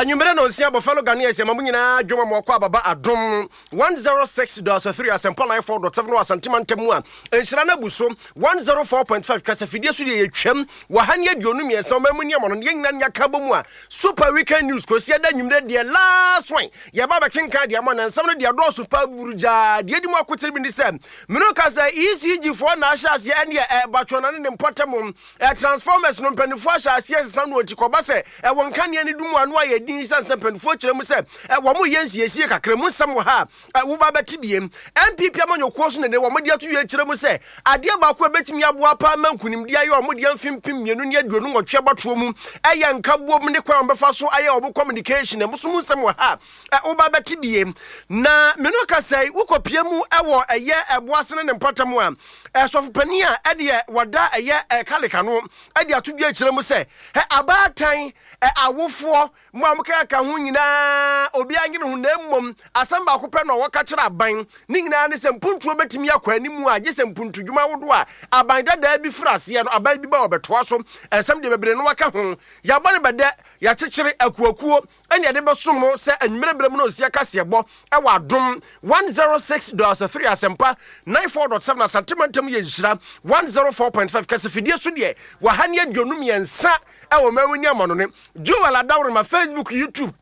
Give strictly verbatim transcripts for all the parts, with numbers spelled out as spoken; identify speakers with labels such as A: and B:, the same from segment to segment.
A: Anumere no nsia Buffalo Ghanaians e mamu nyina dwoma mo kwa baba adom one oh six point three asempa nine four point seven asantima ntemu a enhyira na buso one oh four point five kasafidie so de yetwam wahane aduonu miensa mamu ni amono ye nyina nya ka bomu a super weekend news kosi ada nwumere de last one ye baba kenka de amana nsam no de do super buruja de dimu akotiri bi ni se mino kasa E C G for na ashase ene e batwona ne mpotam e transformers no mpanifo ashase sesa no otikoba se e wonka ne ni dumu anu aye din sanse mpanifo kire mu se e wo mo yensiesie kakra mu nsam ha wo ba betibiem M P P amanyoko so ne wo mo de ato ye kire mu se ade ba ko betimi aboa pa mankunim de aye wo mo de amfimpim mienu ne aduonu nwotwe batoɔ mu eye nka buom ne kwa mbefa so aye obo communication e muso mu nsam ha wo ba betibiem na meno kasai wo kopia mu ewo eye eboase ne mpatam a esofopani a ede wada eye kaleka no ede atodua kire mu se he abatan awofo mo amka ka ho nyina obi anyere ho na mmom asamba akopɛ no wɔka kyerɛ aban ne nyina ne sɛ mpuntuo betimi akwa animu a gye sɛ mpuntu dwuma wodo a aban dada bi frase no aban bi ba obɛtoa so ɛsɛm de bebre no waka ho ya bɔ ne bɛdɛ ya kyekyere akuakuo ɛne ade bɛso mo sɛ anwumere brɛ mu no osia kasebɔ ɛwɔ adom one oh six point three asempa nine four point seven asantimantam yɛ nhyira one oh four point five kasafidie so de wahane aduonu miensa ɛwɔ mawuni amono ne Joel Adawre ma Facebook YouTube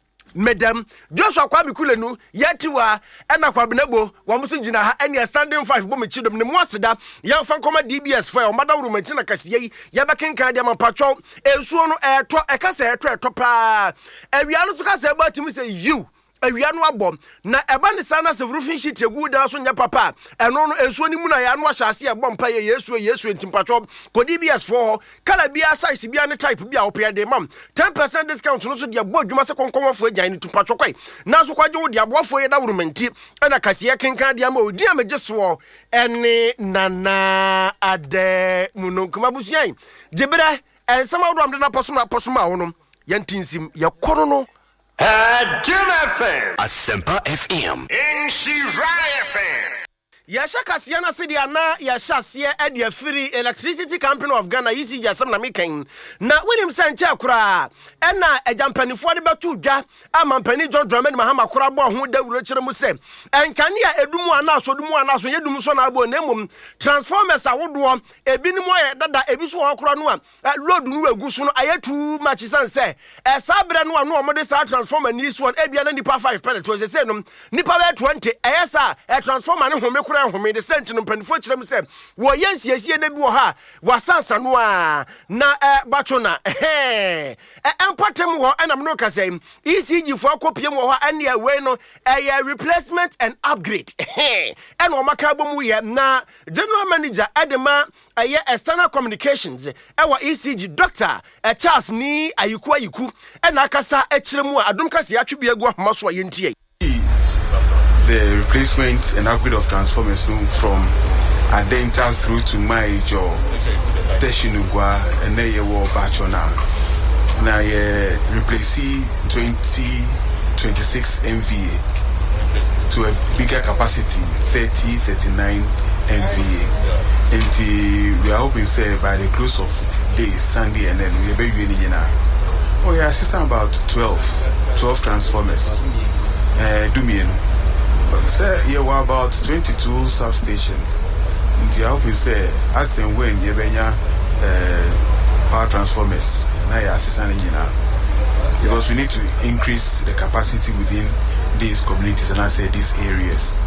A: Madam Joshua Kwame Kulenu yetiwa ena kwa benebo wa muso gina ha ene standing five bo mechidom ne moaseda ya fa nkoma D B S fa o madawru mantina kasiye ya bekenka de mapacho ensuo no eto ekasa eto eto pa awia no so kasa ba timi say you awia no abom na eba ne sana se roofing sheet egu da so nya papa eno no ensuo ni mu na ya no ahyase e bom pa ye yesu yesu entimpacho ko D B S for kala bia size bia ne type bia opia de mam ten percent discount no so de abo adwuma se konkonwa fo agyan ne tumpacho kwai na so kwaje wo de aboafo ye da wurumenti na kase kenkan de ama odi amagye so ene nana ade munonkuma busuan debere ensama wo do na posoma posoma wo no yantinsim ye kono no
B: Uh, Jim F M.
C: Asempa F M.
B: In Shirai F M.
A: Yasha Kasiana City na Yasha Sia Edia Free Electricity Company of Ghana E C G asem na meken na William Sanche kura ena ejampanifo de betu dwa amampani John Dramani Mahama kura bo ho da wuro kire mu se enkane a edumu ana asodumu ana aso yedum so na abo na mum transformers awodo ebinimu aye dada ebiso ho kura no a load nu egu so no aye too much sense e sabre no anu omode sa transformer ni so ebia na nipa five penalty to se no nipa be twenty e sa e transformer ne home kura home de sent no panifo kire mu se wo yensiesie na bi wo ha wasansa no a na e batona eh empatem wo enam no kasem E C G for kopiem wo ha ane away no eh replacement and upgrade eh and o maka bomu ye na general manager Edema eh external communications e wa E C G doctor eh Charles ni ayiku ayiku e na akasa e kire mu adom kase atwebe agu ahoma so ayentie
D: the replacement and upgrade of transformers from Adenta through to Maijo, Teshinugwa, and Nayewo Bachona. Now, replace twenty twenty-six M V A to a bigger capacity, thirty thirty-nine M V A. And we are hoping, say, by the close of day, Sunday, and then we are baby in Oh, yeah, assisting about twelve, twelve transformers. Uh, do me, Sir, you were about twenty-two substations. And you hope you say, as and when you have power transformers, now you're assistant engineer. Because we need to increase the capacity within these communities and I say these areas.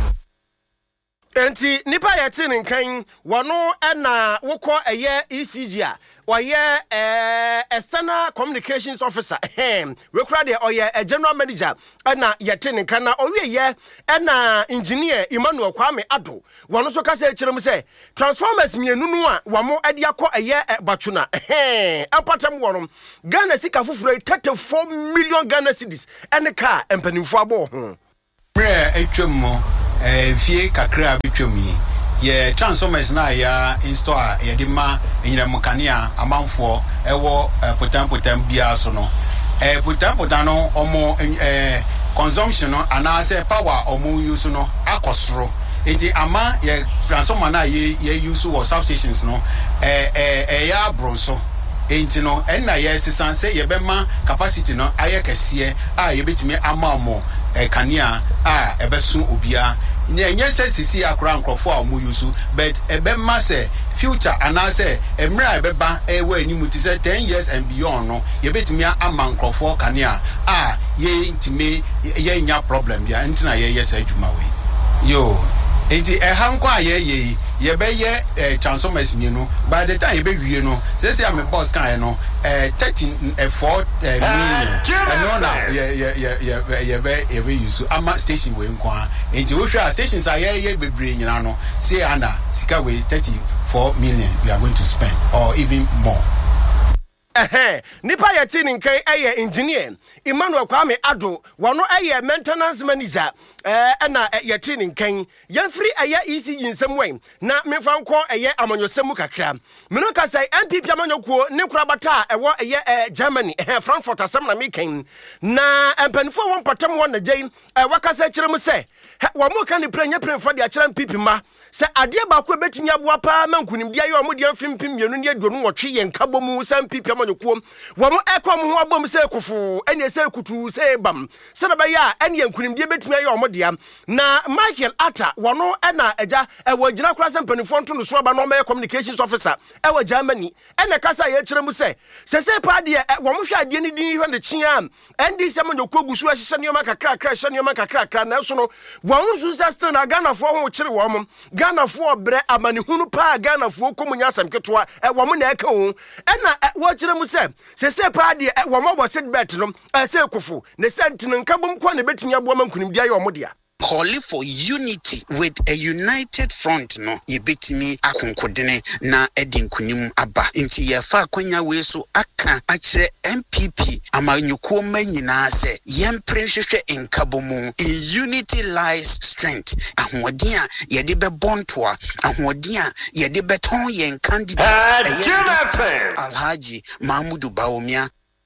A: Enti nipa yetin nkan wano na wokọ eye E C G a oye eh external communications officer ehm we kura de oye a general manager na yetin nkan na owie ye na engineer Emmanuel Kwame Ado wano so kasa ekirem se transformers mienu nu a wamo ade akọ eye batuna ehm apatam wono Ghana sika fufuro thirty-four million Ghana cedis ene ka empanimfo abo ho
E: bre etwemo eh fie kakra bitwami ye transformers na ya install ye de ma enyina mukania amanfo ewo potan potan bia so no eh potan potan no omo eh consumption no ana say power omo use no akosoro enti ama ye transformer na ye ye use wo substations no eh eh eh ya bronso enti no enna yesisan say yebema capacity no aye kese a yebetimi ama mo e kanea a ebeso obia nye say sisi akura nkrofo a mo yusu but ebema say future anase emra ebeba ewa animu ti say ten years and beyond no yebetimi ama nkrofo kanea a ye ntimi ye nya problem bia ntina ye yes adwuma we yo enti e hankwa ye ye ye be ye transformers mienu by the time ye be wie no say say am boss kan no eh thirteen eh four million and no now ye ye ye ye ye be ye be use ama station we nkwa enti wo hwa stations are ye ye bebre nyina no say ana sika we thirty-four million we are going to spend or even more.
A: Eh nipa yeti ninkan eye engineer Emmanuel Kwame Ado wano eye maintenance manager eh na yeti ninkan yemfiri eye isi yinsem wen na mefa nko eye amanyosem kakra meno ka sai M P P amanyokuo ne kurabata ewo eye Germany eh Frankfurt asem na mekan na empanifo won patam won na gyen wakasa kirem se wo mo kan prenya premfa de akira M P P ma se ade ba ko betimi aboa pa mankunim dia ye omo de mfimpim mienu ne aduonu wotwe yen kabomu se M P P amanyokuo wo mo ekom ho abom se kufu ene se kutu se bam se na ba ya ene yankunim de betimi aye omo de na Michael Atta wono ena eja ewo gina kura se mpanifo nto no so ba no me communications officer ewo Germany ene kasa ye kire mu se se se pa de wo mo hwa ade ni din hwe ne chia ndi se amanyokuo gusu ahye ne yoma kakra kakra hye ne yoma kakra kakra na so no wo nsu se still na Ghana fo ho kire wo mo Ghana fo bre amani hunu pa Ghana fo komunya asam ketwa e wo mo na eka ho ena wo kire mu se se se pa de wo mo bo sit bet no e se kufu ne sentino nkabom kwa ne betinya bo mankunim dia ye wo mo dia
C: calling for unity with a united front no yebetimi akonkodene na edinkunim aba nti ye fa kwanya we so aka akire M P P amanyuko manyina se yempre hwehwe enkabomu. In unity lies strength. Ahoden a ye de be bontoa ahoden a ye de beton yen candidate Alhaji Mahmudu Bawumia.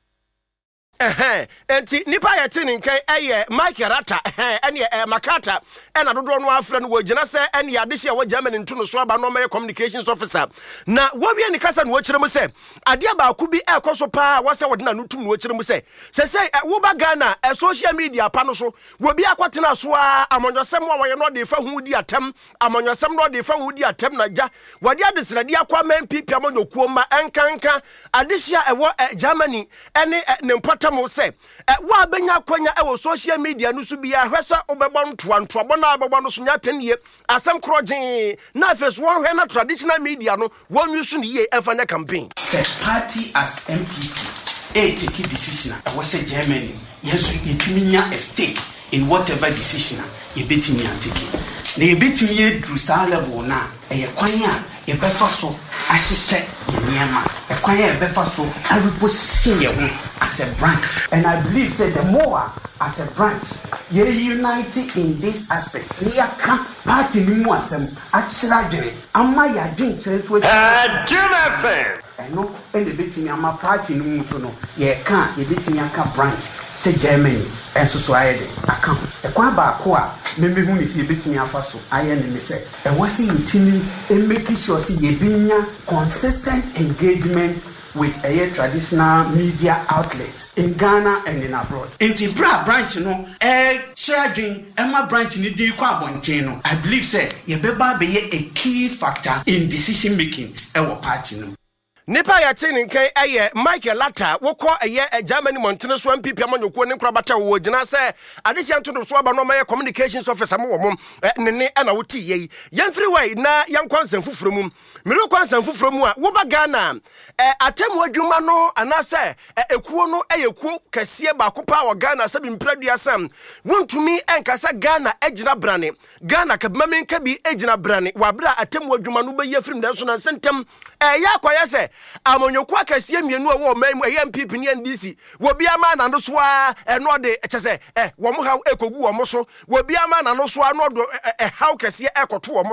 A: Eh enti nipa yeti ninkan eye Michael Atta eh ene eh Makata ena dodo no afra no wagina se ene yade hye wo Germany nto no so aba no me communications officer na wo wie ni kasa no wakire mu se ade ba ku bi ekoso pa wo se wode na nutum no wakire mu se se se wo ba Ghana e social media pa no so wo bi akwatena so a amonyosem wo ye no de fa hu di atem amonyosem no de fa hu di atem na ja wode adesrade akwa man pipi amonyokuo ma enkanka ade hye e wo Germany ene ne mpata mo se wa benya kwanya e wo social media no so bia hwesa obebo ntoa ntoa bona abebo no so nya tenie asem krogen na face one hwe na traditional media no won use ne ye enfanya campaign
F: se party as M P P e take decision e was Germany yes yetimi nya a stake in whatever decision e betimi antake na e betimi e dru sa level na e ye kwanya e befa so ahyehyɛ yema e kwanya e befa so a reposition ye ho as a branch, and I believe that the more as a branch ye unite in this aspect we can party ni mu asem achira dwere ama ya dwen kire to
B: Jim F M
F: eno ene betimi ama party ni mu so no ye kan ye betimi aka branch se Germany enso so ayede account e kwa ba ko a membe hu ni se betimi afa so aye ne me se e wasi yitimi e make sure say ye binya consistent engagement with a traditional media outlets in Ghana and in abroad. Inti bra branch no eh children Emma branch ni di kwa abonten no I believe say ye beba be a key factor in decision making e wo party no.
A: Nipa ya tini nkai eye Michael Atta woko eye Germany Montana so M P P amanyokuo ne krabata wo gina se adehia nto so aba no ma communications officer mo wo mo ne ne na woti ye yemfiri wai na yankwansan fufuro mu mero kwansan fufuro mu a wo ba Ghana eh atemu adwuma no anase ekuo no eyekuo kase ba kopa wo Ghana sabi mpradua sam wontumi enkasa Ghana ejina brane Ghana kabmamen kabi ejina brane wabra atemu adwuma no be yefrim dan so na sentem eh yakoya se amonyoku akasie mienu a wo man M P P ni N D C wo bia ma na no so a eno de kyese eh wo mo haw ekogu wo mo so wo bia ma na no so a no do eh haw kase ekoto wo